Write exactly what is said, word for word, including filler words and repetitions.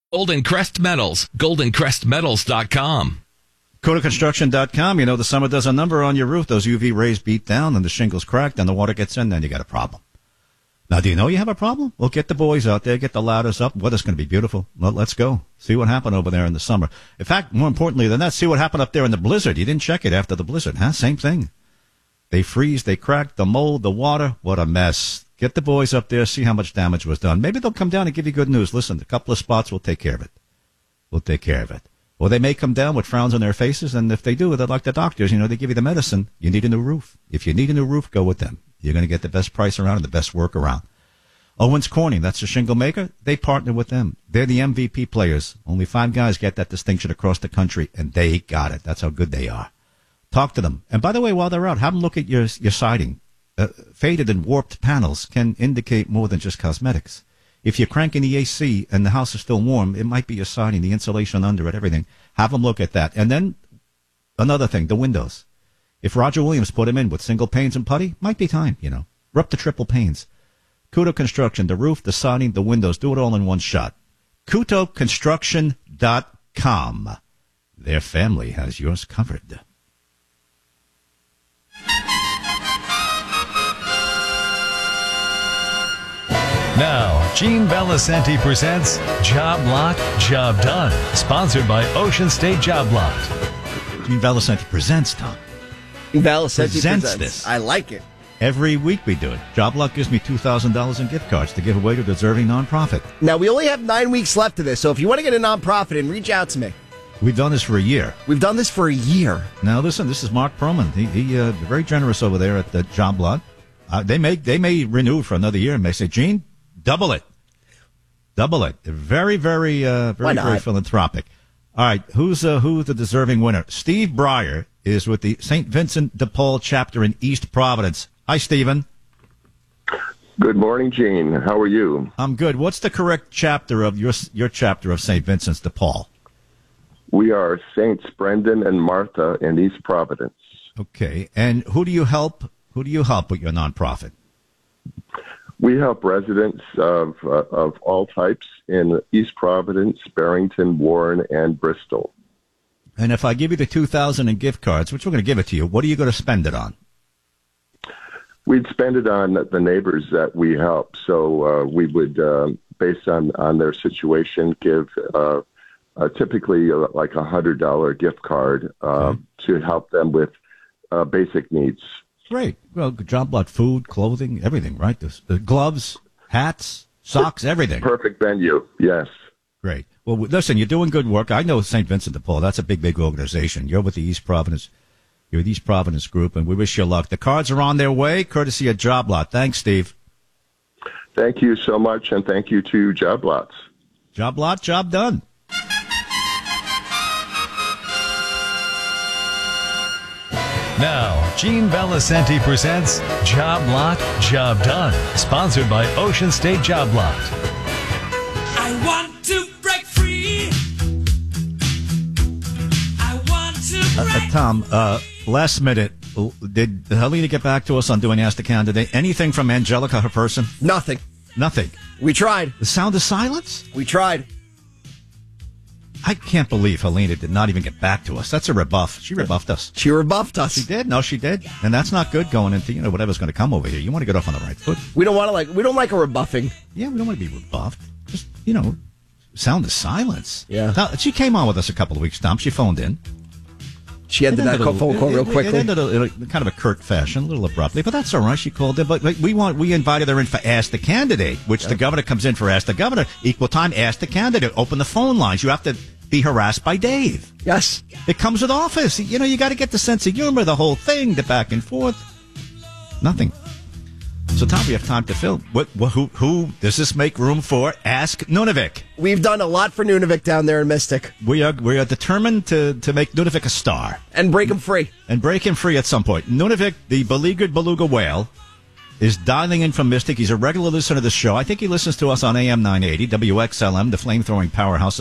Golden Crest Metals, golden crest metals dot com. Coda Construction dot com. You know, the summer does a number on your roof. Those U V rays beat down and the shingles cracked and the water gets in, then you got a problem. Now, do you know you have a problem? Well, get the boys out there, get the ladders up. Weather's going to be beautiful. Well, let's go. See what happened over there in the summer. In fact, more importantly than that, see what happened up there in the blizzard. You didn't check it after the blizzard, huh? Same thing. They freeze, they crack, the mold, the water. What a mess. Get the boys up there, see how much damage was done. Maybe they'll come down and give you good news. Listen, a couple of spots, we'll take care of it. We'll take care of it. Or they may come down with frowns on their faces, and if they do, they're like the doctors. You know, they give you the medicine. You need a new roof. If you need a new roof, go with them. You're going to get the best price around and the best work around. Owens Corning, that's the shingle maker. They partner with them. They're the M V P players. Only five guys get that distinction across the country, and they got it. That's how good they are. Talk to them. And by the way, while they're out, have them look at your your siding. Uh, faded and warped panels can indicate more than just cosmetics. If you're cranking the A C and the house is still warm, it might be your siding, the insulation under it, everything. Have them look at that. And then another thing, the windows. If Roger Williams put them in with single panes and putty, might be time, you know. We're up to triple panes. Kuto Construction, the roof, the siding, the windows, do it all in one shot. Kuto Construction dot com. Their family has yours covered. Now, Gene Valicenti presents Job Lot, Job Done, sponsored by Ocean State Job Lot. Gene Valicenti presents, Tom. Gene Valicenti presents, presents this. I like it. Every week we do it. Job Lot gives me two thousand dollars in gift cards to give away to a deserving nonprofit. Now, we only have nine weeks left of this, so if you want to get a nonprofit in, reach out to me. We've done this for a year. We've done this for a year. Now, listen, this is Mark Perlman. He, he uh, very generous over there at the Job Lot. Uh, they may they may renew for another year and may say, Gene, double it. Double it. They're very, very, uh, very, very philanthropic. All right, who's uh, who's the deserving winner? Steve Breyer is with the Saint Vincent de Paul chapter in East Providence. Hi, Stephen. Good morning, Gene. How are you? I'm good. What's the correct chapter of your your chapter of Saint Vincent's de Paul? We are Saints Brendan and Martha in East Providence. Okay, and who do you help? Who do you help with your nonprofit? We help residents of uh, of all types in East Providence, Barrington, Warren, and Bristol. And if I give you the two thousand in gift cards, which we're going to give it to you, what are you going to spend it on? We'd spend it on the neighbors that we help. So uh, we would, uh, based on, on their situation, give uh, uh, typically uh, like a one hundred dollars gift card uh, okay. to help them with uh, basic needs. Great. Well, Job Lot, food, clothing, everything, right? The, the gloves, hats, socks, everything. Perfect venue, yes. Great. Well, listen, you're doing good work. I know Saint Vincent de Paul. That's a big, big organization. You're with the East Providence. You're with the East Providence group, and we wish you luck. The cards are on their way, courtesy of Job Lot. Thanks, Steve. Thank you so much, and thank you to Job Lots. Job Lot, job done. Now, Gene Valicenti presents Job Lot, Job Done, sponsored by Ocean State Job Lot. I want to break free. I want to break uh, uh, Tom, uh, last minute, did Helena get back to us on doing Ask the Candidate? Anything from Angelica, her person? Nothing. Nothing. We tried. The sound of silence? We tried. I can't believe Helena did not even get back to us. That's a rebuff. She rebuffed us. She rebuffed us. She did. No, she did. And that's not good going into, you know, whatever's going to come over here. You want to get off on the right foot. We don't want to like, we don't like a rebuffing. Yeah, we don't want to be rebuffed. Just, you know, sound of silence. Yeah. Now, she came on with us a couple of weeks, Tom. She phoned in. She ended that a, phone call real quickly. It ended a, in a kind of a curt fashion, a little abruptly, but that's all right. She called in. But we want we invited her in for Ask the Candidate, which yep. the governor comes in for Ask the Governor. Equal time, Ask the Candidate. Open the phone lines. You have to be harassed by Dave. Yes. It comes with office. You know, you got to get the sense of humor, the whole thing, the back and forth. Nothing. So, Tom, we have time to fill. What, what, who, who does this make room for? Ask Nunavik. We've done a lot for Nunavik down there in Mystic. We are we are determined to, to make Nunavik a star. And break him free. And break him free at some point. Nunavik, the beleaguered beluga whale, is dialing in from Mystic. He's a regular listener to the show. I think he listens to us on A M nine eighty, W X L M, the flame-throwing powerhouse